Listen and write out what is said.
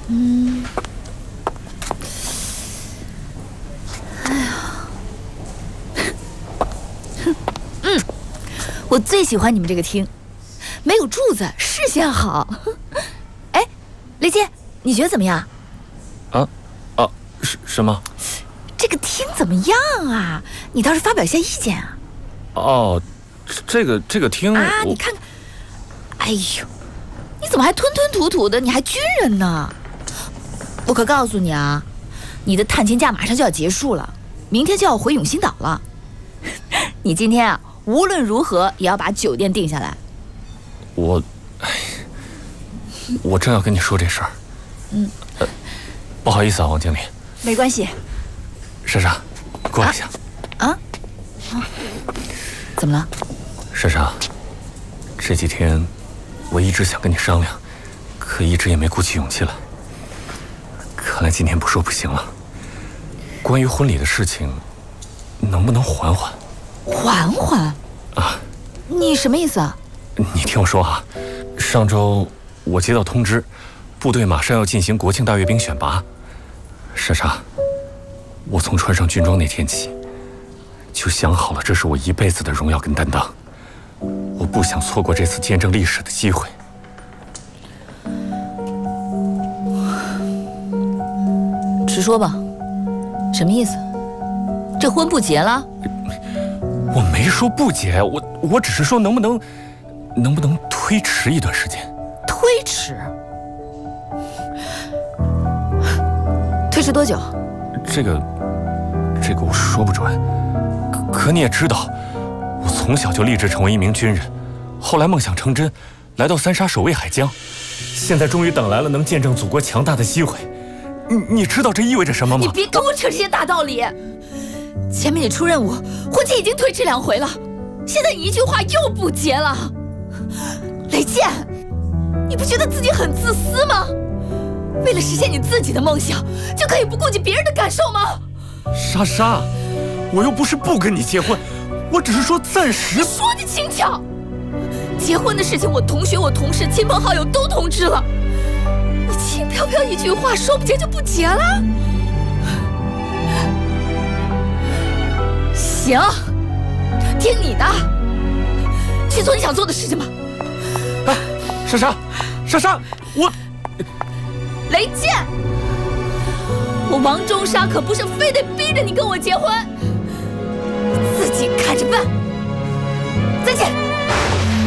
我最喜欢你们这个厅，没有柱子，视线好。哎，雷健，你觉得怎么样？ 什么？ 这个厅怎么样啊？你倒是发表一下意见啊！ 哦，这个厅啊，你看看，哎呦，你怎么还吞吞吐吐的？你还军人呢？我可告诉你啊，你的探亲假马上就要结束了，明天就要回永兴岛了。你今天啊，无论如何也要把酒店定下来。 我正要跟你说这事儿。不好意思啊，王经理。 没关系。 莎莎，过来一下。 怎么了？ 莎莎，这几天我一直想跟你商量，可一直也没鼓起勇气来。看来今天不说不行了。关于婚礼的事情，能不能缓缓？ 缓缓？ 啊？ 你什么意思啊？ 你听我说啊，上周我接到通知，部队马上要进行国庆大阅兵选拔。莎莎，我从穿上军装那天起，就想好了，这是我一辈子的荣耀跟担当。我不想错过这次见证历史的机会。 直说吧，什么意思？这婚不结了？ 我没说不结，我只是说能不能推迟一段时间？ 推迟？推迟多久？ 这个我说不准。可你也知道，我从小就立志成为一名军人，后来梦想成真，来到三沙守卫海疆，现在终于等来了能见证祖国强大的机会。你知道这意味着什么吗？ 你别跟我扯这些大道理。前面你出任务，婚期已经推迟2回了，现在你一句话又不结了。雷健，你不觉得自己很自私吗？为了实现你自己的梦想，就可以不顾及别人的感受吗？ 莎莎，我又不是不跟你结婚，我只是说暂时。 你说的轻巧，结婚的事情我同学、我同事、亲朋好友都通知了，你轻飘飘一句话，说不结就不结了？行，听你的，去做你想做的事情吧。 哎，莎莎，我。 雷健，我王中沙可不是非得逼着你跟我结婚，你自己看着办。再见。